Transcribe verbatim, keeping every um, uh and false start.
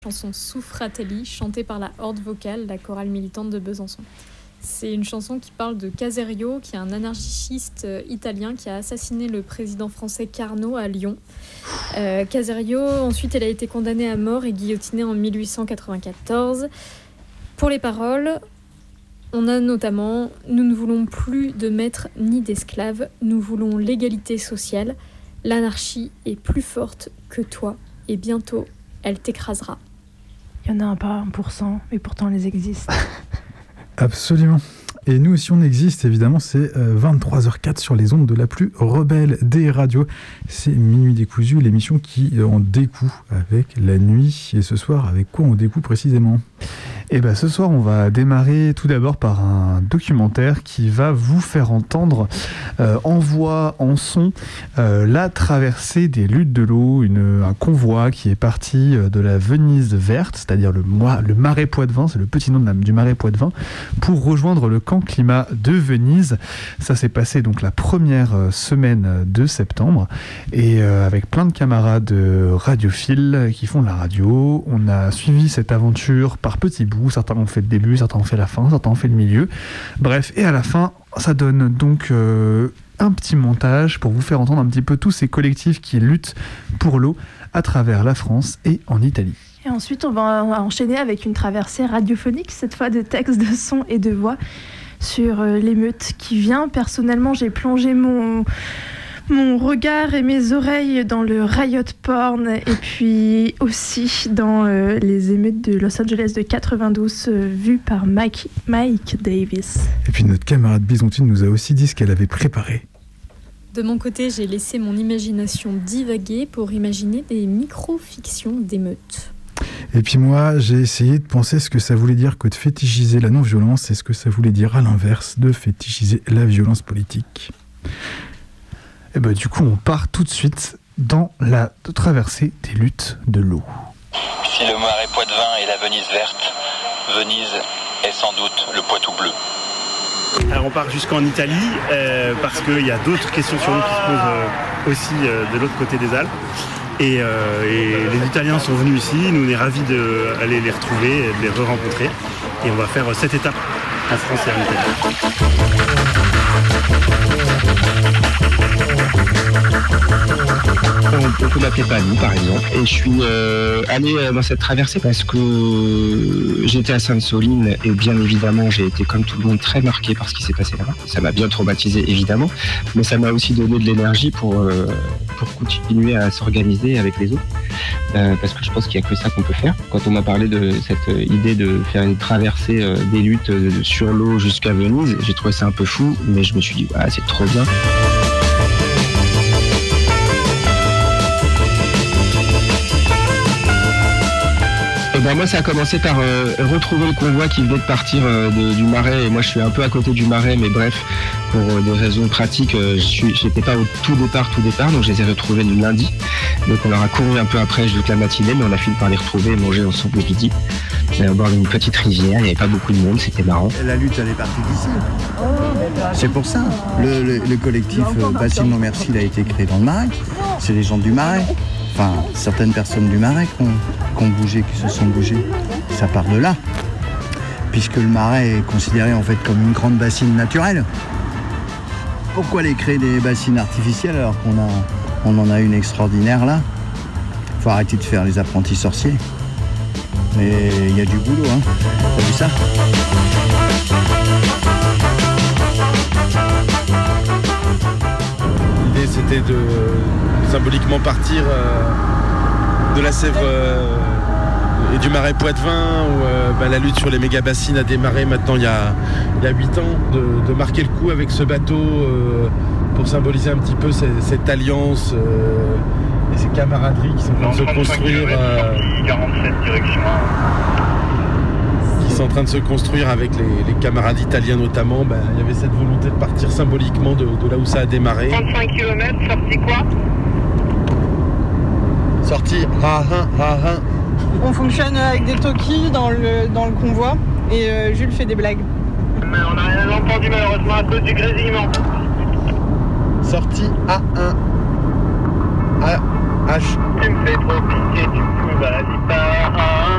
Chanson Su Fratelli, chantée par la Horde Vocale, la chorale militante de Besançon. C'est une chanson qui parle de Caserio, qui est un anarchiste italien qui a assassiné le président français Carnot à Lyon. Euh, Caserio, ensuite, elle a été condamnée à mort et guillotinée en mille huit cent quatre-vingt-quatorze. Pour les paroles, on a notamment « Nous ne voulons plus de maîtres ni d'esclaves, nous voulons l'égalité sociale. L'anarchie est plus forte que toi et bientôt, elle t'écrasera. » Il n'y en a pas un pour cent, et pourtant elles existent. Absolument. Et nous aussi on existe, évidemment, c'est vingt-trois heures zéro quatre sur les ondes de la plus rebelle des radios. C'est Minuit décousu, l'émission qui en découd avec la nuit. Et ce soir, avec quoi on découd précisément ? Et ben ce soir, on va démarrer tout d'abord par un documentaire qui va vous faire entendre euh, en voix, en son, euh, la traversée des luttes de l'eau, une, un convoi qui est parti de la Venise verte, c'est-à-dire le, le marais Poitevin, c'est le petit nom de la, du marais Poitevin, pour rejoindre le camp climat de Venise. Ça s'est passé donc la première semaine de septembre, et euh, avec plein de camarades radiophiles qui font de la radio, on a suivi cette aventure par petits bouts. Certains ont fait le début, certains ont fait la fin, certains ont fait le milieu. Bref, et à la fin, ça donne donc euh, un petit montage pour vous faire entendre un petit peu tous ces collectifs qui luttent pour l'eau à travers la France et en Italie. Et ensuite, on va enchaîner avec une traversée radiophonique, cette fois de textes, de sons et de voix sur euh, l'émeute qui vient. Personnellement, j'ai plongé mon... mon regard et mes oreilles dans le riot porn et puis aussi dans euh, les émeutes de Los Angeles de quatre-vingt-douze euh, vues par Mike, Mike Davis. Et puis notre camarade Bisontine nous a aussi dit ce qu'elle avait préparé. De mon côté, j'ai laissé mon imagination divaguer pour imaginer des micro-fictions d'émeutes. Et puis moi, j'ai essayé de penser ce que ça voulait dire que de fétichiser la non-violence et ce que ça voulait dire à l'inverse de fétichiser la violence politique. Et ben, du coup, on part tout de suite dans la traversée des luttes de l'eau. Si le marais Poitevin est la Venise verte, Venise est sans doute le Poitou bleu. Alors on part jusqu'en Italie euh, parce qu'il y a d'autres questions sur l'eau qui se posent euh, aussi euh, de l'autre côté des Alpes. Et, euh, et les Italiens sont venus ici, nous on est ravis d'aller les retrouver, de les re-rencontrer. Et on va faire cette étape en France et en Italie. On peut m'appeler Panou par exemple. Et je suis euh, allé dans cette traversée parce que j'étais à Sainte-Soline et bien évidemment j'ai été comme tout le monde très marqué par ce qui s'est passé là-bas. Ça m'a bien traumatisé évidemment, mais ça m'a aussi donné de l'énergie pour, euh, pour continuer à s'organiser avec les autres. Euh, parce que je pense qu'il n'y a que ça qu'on peut faire. Quand on m'a parlé de cette idée de faire une traversée euh, des luttes euh, sur l'eau jusqu'à Venise, j'ai trouvé ça un peu fou, mais je me suis dit ah, c'est trop bien. Ben moi ça a commencé par euh, retrouver le convoi qui venait de partir euh, de, du marais, et moi je suis un peu à côté du marais, mais bref, pour euh, des raisons pratiques, euh, je n'étais pas au tout départ, tout départ, donc je les ai retrouvés le lundi, donc on leur a couru un peu après toute la matinée, mais on a fini par les retrouver et manger ensemble le midi, au bord d'une petite rivière, il n'y avait pas beaucoup de monde, c'était marrant. La lutte elle est partie d'ici, c'est pour ça, le, le, le collectif euh, Bassine Non Merci il a été créé dans le marais, c'est les gens du marais. Enfin, certaines personnes du Marais qui ont, qui ont bougé, qui se sont bougées. Ça part de là. Puisque le Marais est considéré en fait comme une grande bassine naturelle. Pourquoi aller créer des bassines artificielles alors qu'on a, on en a une extraordinaire là ? Faut arrêter de faire les apprentis sorciers. Mais il y a du boulot, hein. T'as vu ça ? L'idée c'était de symboliquement partir euh, de la Sèvre euh, et du marais Poitevin où euh, bah, la lutte sur les méga-bassines a démarré maintenant il y a, il y a huit ans, de, de marquer le coup avec ce bateau euh, pour symboliser un petit peu cette, cette alliance euh, et ces camaraderies qui sont en train de se construire euh, quarante-sept direction qui sont en train de se construire avec les, les camarades italiens notamment. Bah, il y avait cette volonté de partir symboliquement de, de là où ça a démarré. trente-cinq kilomètres, sorti quoi ? Sorti ha ha ha ha. On fonctionne avec des talkies dans le, dans le convoi et euh, Jules fait des blagues. Mais on n'a rien entendu malheureusement à cause du grésillement. Sorti A un. A H. Tu me fais trop pitié, tu me fous ma vie par un.